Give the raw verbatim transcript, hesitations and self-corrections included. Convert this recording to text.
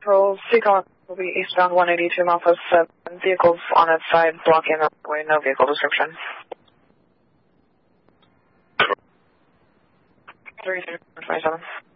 Patrol, Seacon will be eastbound one eighty-two, Malphos seven. Vehicles on its side, blocking the way, no vehicle description. three two twenty-seven.